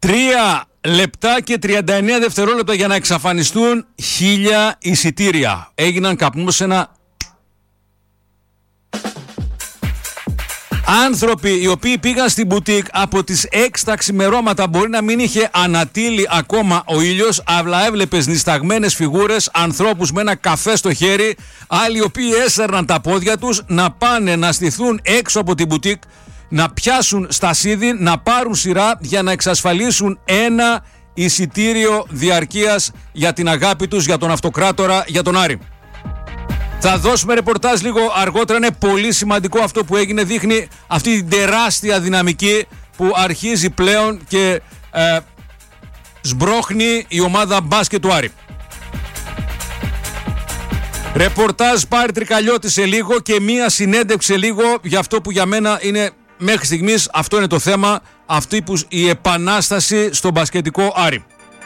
3 λεπτά και 39 δευτερόλεπτα για να εξαφανιστούν 1.000 εισιτήρια. Έγιναν καπνούς σε ένα... Άνθρωποι οι οποίοι πήγαν στην μπουτίκ από τις 6 τα ξημερώματα, μπορεί να μην είχε ανατείλει ακόμα ο ήλιος, αλλά έβλεπες νησταγμένες φιγούρες, ανθρώπους με ένα καφέ στο χέρι, άλλοι οι οποίοι έσερναν τα πόδια τους να πάνε να στηθούν έξω από την μπουτίκ, να πιάσουν στασίδι, να πάρουν σειρά για να εξασφαλίσουν ένα εισιτήριο διαρκείας για την αγάπη τους, για τον αυτοκράτορα, για τον Άρη. Θα δώσουμε ρεπορτάζ λίγο αργότερα. Είναι πολύ σημαντικό αυτό που έγινε. Δείχνει αυτή την τεράστια δυναμική που αρχίζει πλέον και σμπρώχνει η ομάδα μπάσκετ του Άρη. Ρεπορτάζ Πάρη Τρικαλιώτη σε λίγο και μία συνέντευξη λίγο για αυτό που για μένα είναι μέχρι στιγμής, αυτό είναι το θέμα, αυτή που η επανάσταση στο μπασκετικό Άρη.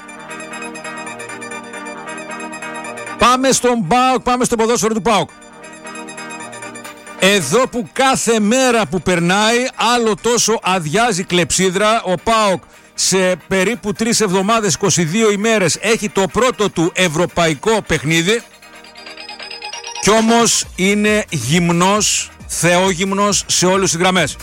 Πάμε στον ΠΑΟΚ, πάμε στο ποδόσφαιρο του ΠΑΟΚ. Εδώ που κάθε μέρα που περνάει άλλο τόσο αδειάζει κλεψίδρα. Ο ΠΑΟΚ σε περίπου 3 εβδομάδες, 22 ημέρες έχει το πρώτο του ευρωπαϊκό παιχνίδι. Κι όμως είναι γυμνός, θεόγυμνος σε όλους τις γραμμές.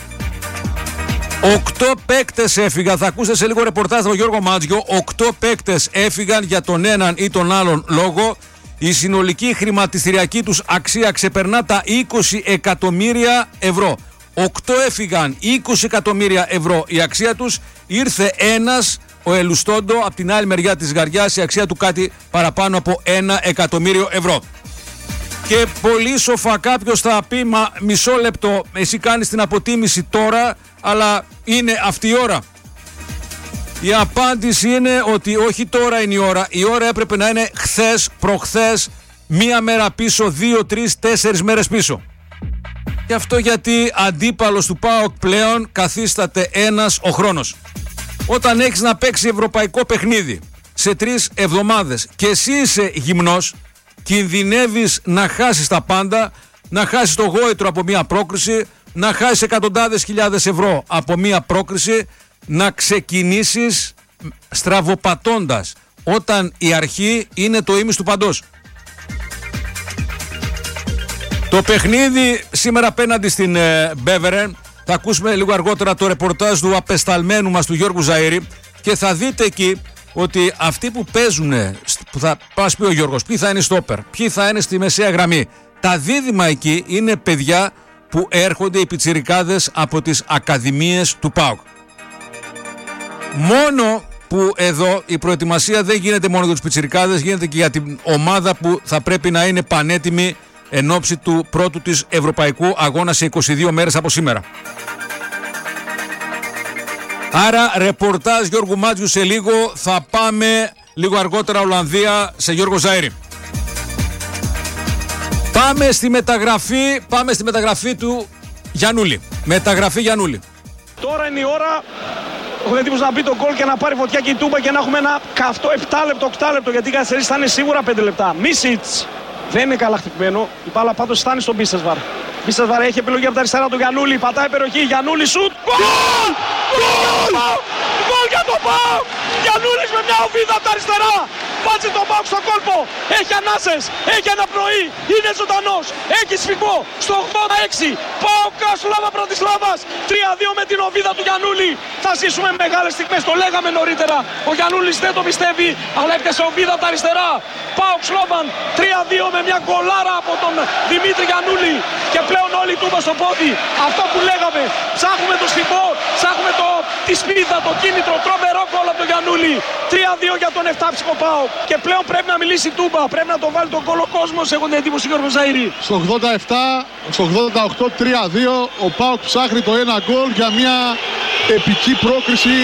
8 παίκτες έφυγαν, θα ακούσετε σε λίγο ρεπορτάζ από τον Γιώργο Μάτζιο. 8 παίκτες έφυγαν για τον έναν ή τον άλλον λόγο. Η συνολική χρηματιστηριακή τους αξία ξεπερνά τα 20 εκατομμύρια ευρώ. 8 έφυγαν, 20 εκατομμύρια ευρώ η αξία τους. Ήρθε ένας, ο Ελουστόντο, από την άλλη μεριά της Γαριάς, η αξία του κάτι παραπάνω από 1 εκατομμύριο ευρώ. Και πολύ σοφά κάποιος θα πει, μα μισό λεπτό, εσύ κάνεις την αποτίμηση τώρα, αλλά είναι αυτή η ώρα. Η απάντηση είναι ότι όχι τώρα είναι η ώρα. Η ώρα έπρεπε να είναι χθες, προχθές, 1 μέρα πίσω, 2, 3, 4 μέρες πίσω. Και αυτό γιατί αντίπαλος του ΠΑΟΚ πλέον καθίσταται ένας ο χρόνος. Όταν έχεις να παίξει ευρωπαϊκό παιχνίδι σε 3 εβδομάδες και εσύ είσαι γυμνός, κινδυνεύεις να χάσεις τα πάντα, να χάσεις το γόητρο από μια πρόκριση, να χάσεις εκατοντάδες χιλιάδες ευρώ από μια πρόκριση, να ξεκινήσεις στραβοπατώντας, όταν η αρχή είναι το ίμις του παντός. Το παιχνίδι σήμερα απέναντι στην Μπέβερεν, θα ακούσουμε λίγο αργότερα το ρεπορτάζ του απεσταλμένου μας του Γιώργου Ζαΐρη και θα δείτε εκεί ότι αυτοί που παίζουν, που θα πας πει ο Γιώργος, ποιοι θα είναι στόπερ, ποιοι θα είναι στη μεσαία γραμμή. Τα δίδυμα εκεί είναι παιδιά που έρχονται οι πιτσιρικάδες από τις ακαδημίες του ΠΑΟΚ. Μόνο που εδώ η προετοιμασία δεν γίνεται μόνο για τους πιτσιρικάδες, γίνεται και για την ομάδα που θα πρέπει να είναι πανέτοιμη εν ώψη του πρώτου της ευρωπαϊκού αγώνα σε 22 μέρες από σήμερα. Άρα ρεπορτάζ Γιώργου Μάτζιου σε λίγο, θα πάμε λίγο αργότερα Ολλανδία σε Γιώργο Ζαΐρη. Πάμε στη μεταγραφή του Γιαννούλη. Μεταγραφή Γιαννούλη. Τώρα είναι η ώρα, έχω εντύπωση να μπει το γκολ και να πάρει φωτιά και η Τούμπα και να έχουμε ένα καυτό 7 λεπτό, 8 λεπτό, γιατί οι καθυστερήσεις θα είναι σίγουρα 5 λεπτά. Μίσιτς δεν είναι καλά χτυπημένο, η μπάλα πάντως φτάνει στον Μπίσεσβαρ. Μπίσεσβαρ έχει επιλογή από τα αριστερά του Γιαννούλη, πατάει περιοχή, Γιαννούλη σουτ, γκολ! Γκολ για τον ΠΑΟΚ! Γιαννούλης με μια οβίδα από τα αριστερά, πάτσε τον ΠΑΟΚ στον κόλπο, έχει ανάσες, έχει αναπνοή, είναι ζωντανός, έχει σφυγμό, στο 86, ΠΑΟΚ Κασουλάβα Πρατισλάβας, 3-2 με την οβίδα του Γιαννούλη. Θα ζήσουμε μεγάλες στιγμές, το λέγαμε νωρίτερα, ο Γιαννούλης δεν το πιστεύει, αλλά έπιασε οβίδα από τα αριστερά. ΠΑΟΚ Σλόβαν, 3-2 με μια γκολάρα από τον Δημήτρη Γιαννούλη και πλέον όλοι τούμπα στο πόδι. Αυτό που λέγαμε, ψάχνουμε το σφυγμό, ψάχνουμε τη σπίδα, το κίνητρο, τρομερό γκολ από τον Γιαννούλη. 3-2 για τον 7ψυχο ΠΑΟΚ και πλέον πρέπει να μιλήσει η Τούμπα, πρέπει να το βάλει τον γκολ ο κόσμος, έχουν την εντύπωση Γιώργο Ζαΐρη. Στο 87, στο 88, 3-2, ο ΠΑΟΚ ψάχνει το ένα γκολ για μια επική πρόκριση.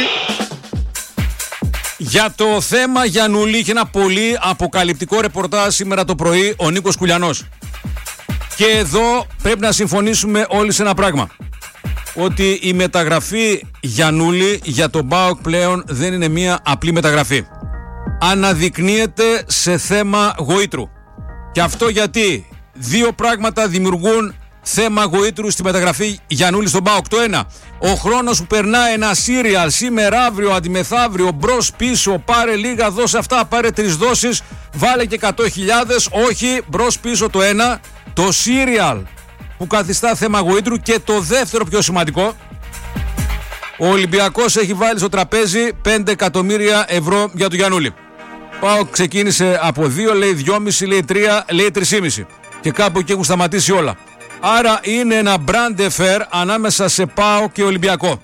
Για το θέμα Γιαννούλη είχε ένα πολύ αποκαλυπτικό ρεπορτάζ σήμερα το πρωί ο Νίκος Κουλιανός. Και εδώ πρέπει να συμφωνήσουμε όλοι σε ένα πράγμα. Ότι η μεταγραφή Γιαννούλη για τον ΠΑΟΚ πλέον δεν είναι μια απλή μεταγραφή. Αναδεικνύεται σε θέμα γοήτρου. Και αυτό γιατί δύο πράγματα δημιουργούν θέμα γοήτρου στη μεταγραφή Γιαννούλη στον ΠΑΟΚ. Το 1. Ο χρόνος που περνάει ένα σύριαλ σήμερα, αύριο, αντιμεθαύριο, μπρος πίσω, πάρε λίγα, δώσε αυτά, πάρε 3 δόσεις, βάλε και 100.000. Όχι, μπρος πίσω το 1. Το σύριαλ που καθιστά θέμα γοήτρου. Και το δεύτερο πιο σημαντικό, ο Ολυμπιακός έχει βάλει στο τραπέζι 5 εκατομμύρια ευρώ για τον Γιαννούλη. ΠΑΟΚ ξεκίνησε από 2, λέει 2,5, λέει 3, λέει 3,5. Και κάπου εκεί έχουν σταματήσει όλα. Άρα είναι ένα brand affair ανάμεσα σε ΠΑΟΚ και Ολυμπιακό.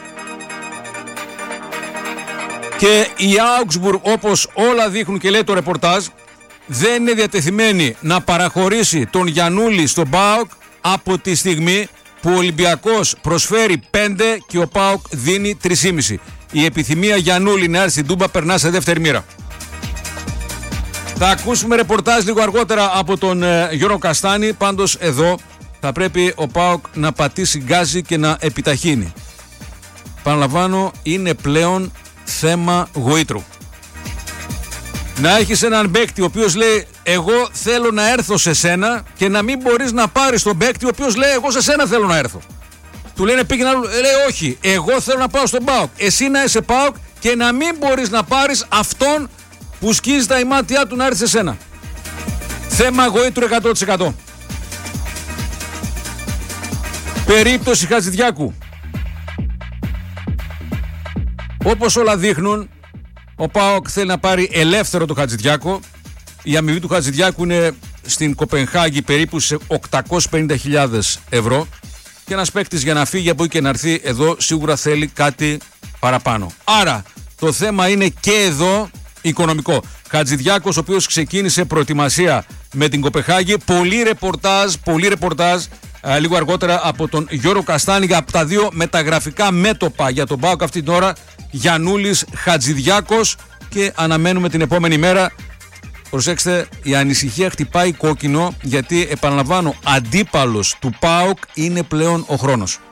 Και η Augsburg, όπως όλα δείχνουν και λέει το ρεπορτάζ, δεν είναι διατεθειμένη να παραχωρήσει τον Γιαννούλη στον ΠΑΟΚ από τη στιγμή που ο Ολυμπιακός προσφέρει 5 και ο ΠΑΟΚ δίνει 3,5. Η επιθυμία Γιαννούλη να έρθει στην Τούμπα περνά σε δεύτερη μοίρα. Θα ακούσουμε ρεπορτάζ λίγο αργότερα από τον Γιώργο Καστάνη. Πάντως εδώ θα πρέπει ο ΠΑΟΚ να πατήσει γκάζι και να επιταχύνει. Παραλαμβάνω, είναι πλέον θέμα γοήτρου. Να έχεις έναν παίκτη ο οποίος λέει εγώ θέλω να έρθω σε σένα και να μην μπορείς να πάρεις τον παίκτη ο οποίος λέει εγώ σε σένα θέλω να έρθω. Του λένε πήγαινε άλλο, λέει όχι, εγώ θέλω να πάω στον ΠΑΟΚ. Εσύ να είσαι ΠΑΟΚ και να μην μπορείς να πάρεις αυτόν που σκίζει τα ημάτια του να έρθει σε σένα. Θέμα γοήτρου 100%. Περίπτωση Χατζηδιάκου. Όπως όλα δείχνουν, ο ΠΑΟΚ θέλει να πάρει ελεύθερο το Χατζηδιάκο. Η αμοιβή του Χατζηδιάκου είναι στην Κοπενχάγη περίπου σε 850.000 ευρώ. Και ένας παίκτης για να φύγει από εκεί και να έρθει εδώ σίγουρα θέλει κάτι παραπάνω. Άρα το θέμα είναι και εδώ οικονομικό. Χατζηδιάκος, ο οποίος ξεκίνησε προετοιμασία με την Κοπενχάγη. Πολύ ρεπορτάζ λίγο αργότερα από τον Γιώργο Καστάνη από τα 2 μεταγραφικά μέτωπα για τον ΠΑΟΚ αυτή την ώρα. Γιαννούλης, Χατζηδιάκος, και αναμένουμε την επόμενη μέρα. Προσέξτε, η ανησυχία χτυπάει κόκκινο, γιατί επαναλαμβάνω, αντίπαλος του ΠΑΟΚ είναι πλέον ο χρόνος.